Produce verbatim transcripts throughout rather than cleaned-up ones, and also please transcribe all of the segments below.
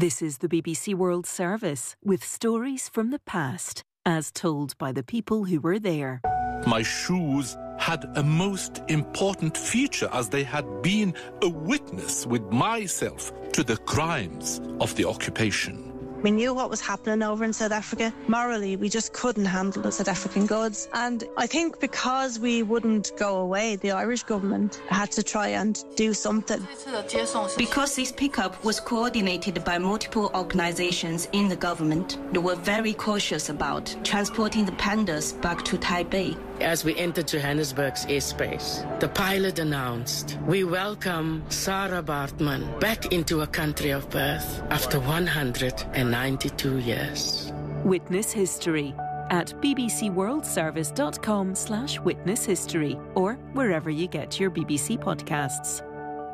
This is the B B C World Service with stories from the past, as told by the people who were there. My shoes had a most important feature, as they had been a witness with myself to the crimes of the occupation. We knew what was happening over in South Africa. Morally, we just couldn't handle the South African goods. And I think because we wouldn't go away, the Irish government had to try and do something. Because this pickup was coordinated by multiple organizations in the government, they were very cautious about transporting the pandas back to Taipei. As we entered Johannesburg's airspace, the pilot announced, "We welcome Sarah Baartman back into her country of birth after one hundred ninety-two years. Witness History at bbcworldservice.com slash witness history or wherever you get your B B C podcasts.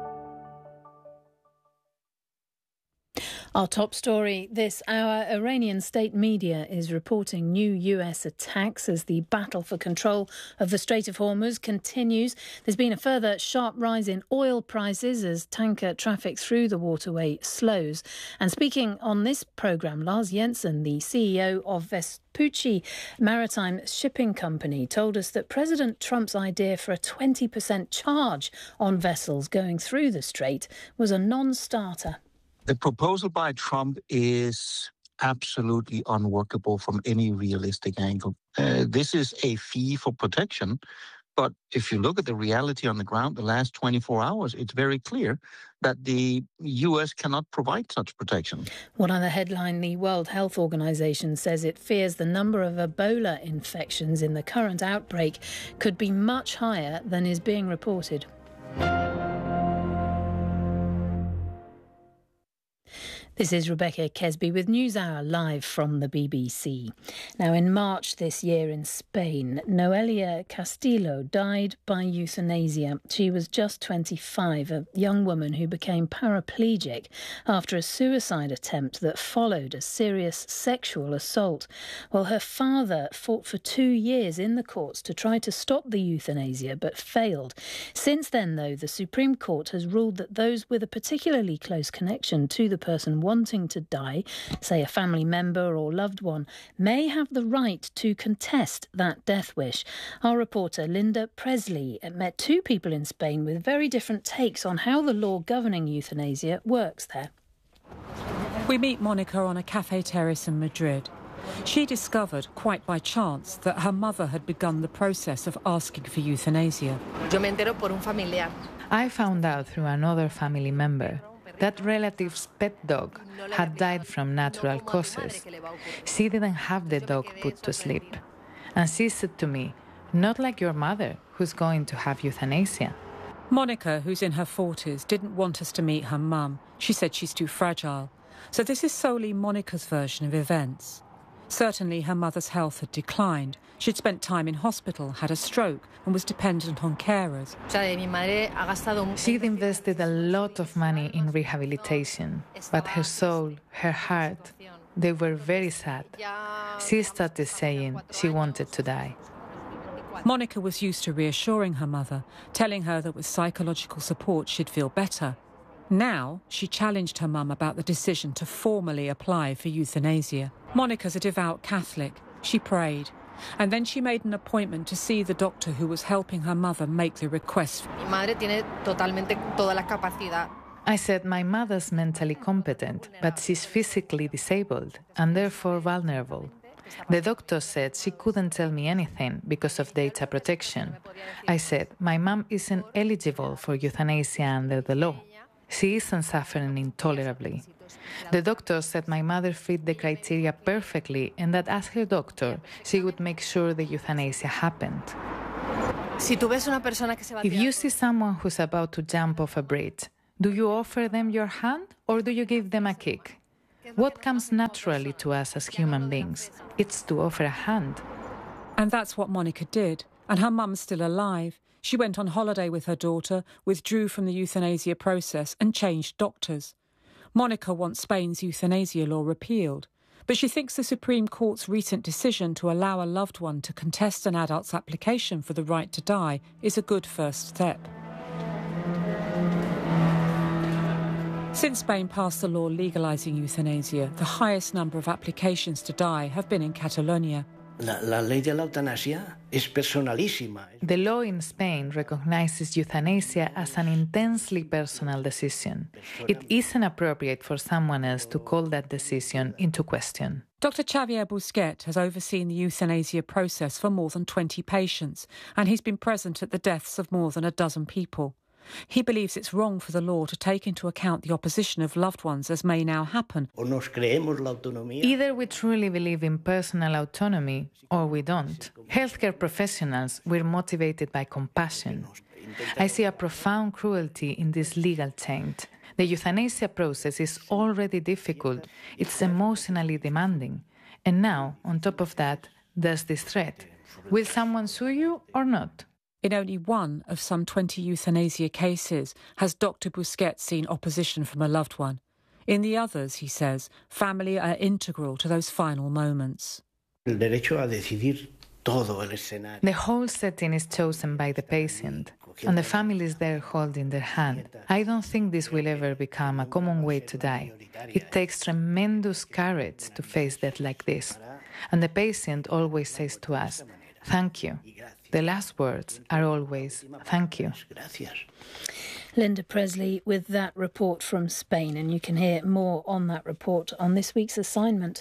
Our top story this hour, Iranian state media is reporting new U S attacks as the battle for control of the Strait of Hormuz continues. There's been a further sharp rise in oil prices as tanker traffic through the waterway slows. And speaking on this programme, Lars Jensen, the C E O of Vespucci Maritime Shipping Company, told us that President Trump's idea for a twenty percent charge on vessels going through the strait was a non-starter. The proposal by Trump is absolutely unworkable from any realistic angle. Uh, this is a fee for protection, but if you look at the reality on the ground, the last twenty-four hours, it's very clear that the U S cannot provide such protection. One other headline, the World Health Organization says it fears the number of Ebola infections in the current outbreak could be much higher than is being reported. This is Rebecca Kesby with NewsHour live from the B B C. Now, in March this year in Spain, Noelia Castillo died by euthanasia. She was just twenty-five, a young woman who became paraplegic after a suicide attempt that followed a serious sexual assault. Well, her father fought for two years in the courts to try to stop the euthanasia, but failed. Since then, though, the Supreme Court has ruled that those with a particularly close connection to the person wanting to die, say a family member or loved one, may have the right to contest that death wish. Our reporter Linda Presley met two people in Spain with very different takes on how the law governing euthanasia works there. We meet Monica on a cafe terrace in Madrid. She discovered, quite by chance, that her mother had begun the process of asking for euthanasia. I found out through another family member that relative's pet dog had died from natural causes. She didn't have the dog put to sleep. And she said to me, "Not like your mother, who's going to have euthanasia." Monica, who's in her forties, didn't want us to meet her mum. She said she's too fragile. So this is solely Monica's version of events. Certainly her mother's health had declined. She'd spent time in hospital, had a stroke, and was dependent on carers. She'd invested a lot of money in rehabilitation, but her soul, her heart, they were very sad. She started saying she wanted to die. Monica was used to reassuring her mother, telling her that with psychological support she'd feel better. Now, she challenged her mum about the decision to formally apply for euthanasia. Monica's a devout Catholic. She prayed. And then she made an appointment to see the doctor who was helping her mother make the request. I said my mother's mentally competent, but she's physically disabled and therefore vulnerable. The doctor said she couldn't tell me anything because of data protection. I said my mum isn't eligible for euthanasia under the law. She isn't suffering intolerably. The doctor said my mother fit the criteria perfectly and that as her doctor, she would make sure the euthanasia happened. If you see someone who's about to jump off a bridge, do you offer them your hand or do you give them a kick? What comes naturally to us as human beings? It's to offer a hand. And that's what Monica did. And her mum's still alive. She went on holiday with her daughter, withdrew from the euthanasia process and changed doctors. Monica wants Spain's euthanasia law repealed, but she thinks the Supreme Court's recent decision to allow a loved one to contest an adult's application for the right to die is a good first step. Since Spain passed the law legalising euthanasia, the highest number of applications to die have been in Catalonia. La, la ley de la eutanasia es personalísima. The law in Spain recognizes euthanasia as an intensely personal decision. It isn't appropriate for someone else to call that decision into question. Doctor Xavier Busquet has overseen the euthanasia process for more than twenty patients, and he's been present at the deaths of more than a dozen people. He believes it's wrong for the law to take into account the opposition of loved ones, as may now happen. Either we truly believe in personal autonomy or we don't. Healthcare professionals, we're motivated by compassion. I see a profound cruelty in this legal taint. The euthanasia process is already difficult. It's emotionally demanding. And now, on top of that, there's this threat. Will someone sue you or not? In only one of some twenty euthanasia cases has Doctor Busquet seen opposition from a loved one. In the others, he says, family are integral to those final moments. The whole setting is chosen by the patient, and the family is there holding their hand. I don't think this will ever become a common way to die. It takes tremendous courage to face death like this. And the patient always says to us, "Thank you." The last words are always, "Thank you." Linda Presley with that report from Spain, and you can hear more on that report on this week's assignment.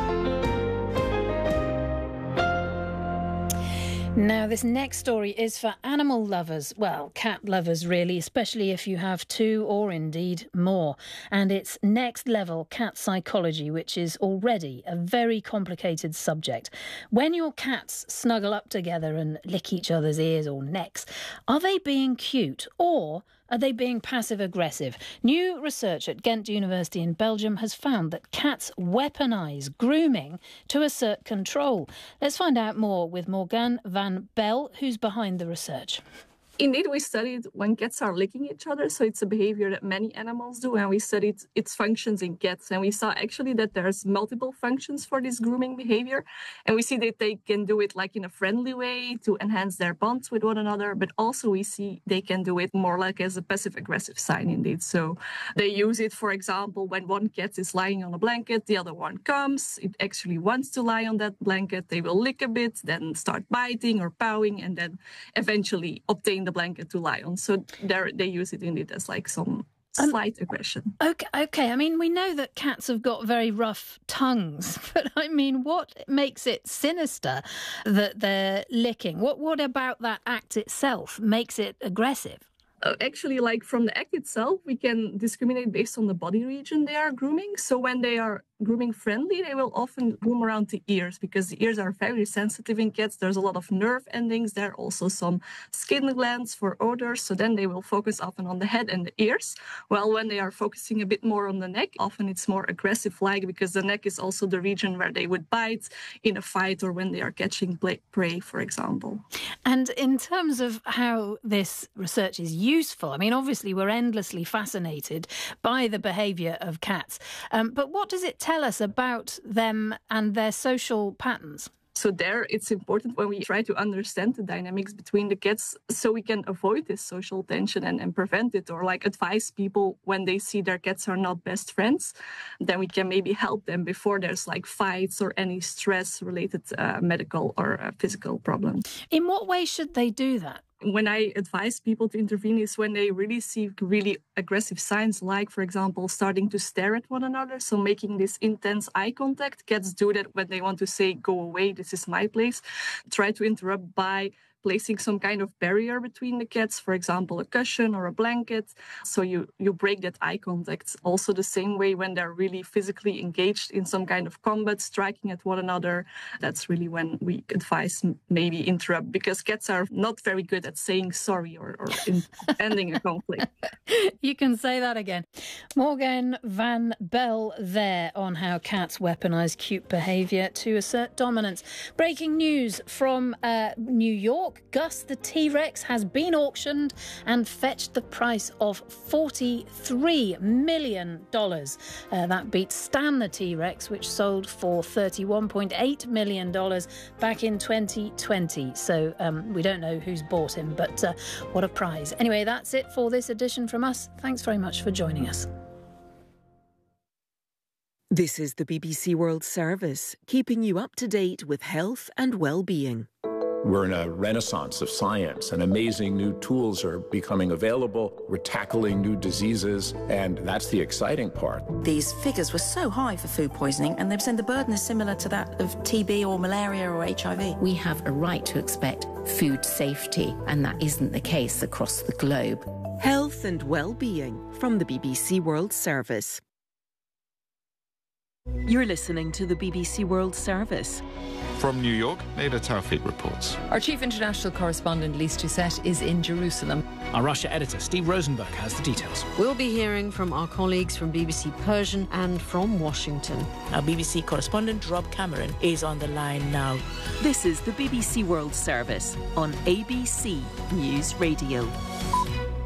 Now, this next story is for animal lovers. Well, cat lovers, really, especially if you have two or indeed more. And it's next level cat psychology, which is already a very complicated subject. When your cats snuggle up together and lick each other's ears or necks, are they being cute or are they being passive-aggressive? New research at Ghent University in Belgium has found that cats weaponise grooming to assert control. Let's find out more with Morgane van Bel, who's behind the research. Indeed, we studied when cats are licking each other, so it's a behavior that many animals do, and we studied its functions in cats, and we saw actually that there's multiple functions for this grooming behavior, and we see that they can do it like in a friendly way to enhance their bonds with one another, but also we see they can do it more like as a passive-aggressive sign indeed. So they use it, for example, when one cat is lying on a blanket, the other one comes, it actually wants to lie on that blanket, they will lick a bit, then start biting or pawing, and then eventually obtain the blanket to lie on. So there they use it indeed as like some slight um, aggression. Okay, okay. I mean, we know that cats have got very rough tongues, but I mean, what makes it sinister that they're licking? What what about that act itself makes it aggressive? Uh, actually, like from the act itself, we can discriminate based on the body region they are grooming. So when they are grooming friendly, they will often groom around the ears because the ears are very sensitive in cats. There's a lot of nerve endings. There are also some skin glands for odors. So then they will focus often on the head and the ears. While when they are focusing a bit more on the neck, often it's more aggressive-like because the neck is also the region where they would bite in a fight or when they are catching prey, for example. And in terms of how this research is useful, I mean, obviously we're endlessly fascinated by the behaviour of cats. Um, but what does it tell us about them and their social patterns? So there, it's important when we try to understand the dynamics between the cats so we can avoid this social tension and, and prevent it, or like advise people when they see their cats are not best friends, then we can maybe help them before there's like fights or any stress-related uh, medical or uh, physical problems. In what way should they do that? When I advise people to intervene is when they really see really aggressive signs, like, for example, starting to stare at one another. So making this intense eye contact. Cats do that when they want to say, go away, this is my place. Try to interrupt by placing some kind of barrier between the cats, for example, a cushion or a blanket. So you, you break that eye contact. Also the same way when they're really physically engaged in some kind of combat, striking at one another. That's really when we advise maybe interrupt, because cats are not very good at saying sorry or, or in ending a conflict. You can say that again. Morgane van Bel there on how cats weaponise cute behaviour to assert dominance. Breaking news from uh, New York. Gus the T-Rex has been auctioned and fetched the price of forty-three million dollars. Uh, that beats Stan the T-Rex, which sold for thirty-one point eight million dollars back in twenty twenty. So um, we don't know who's bought him, but uh, what a prize. Anyway, that's it for this edition from us. Thanks very much for joining us. This is the B B C World Service, keeping you up to date with health and well-being. We're in a renaissance of science, and amazing new tools are becoming available. We're tackling new diseases, and that's the exciting part. These figures were so high for food poisoning, and they're saying the burden is similar to that of T B or malaria or H I V. We have a right to expect food safety, and that isn't the case across the globe. Health and well-being from the B B C World Service. You're listening to the B B C World Service. From New York, Neda Tawfiq reports. Our chief international correspondent, Lise Doucette, is in Jerusalem. Our Russia editor, Steve Rosenberg, has the details. We'll be hearing from our colleagues from B B C Persian and from Washington. Our B B C correspondent, Rob Cameron, is on the line now. This is the B B C World Service on A B C News Radio.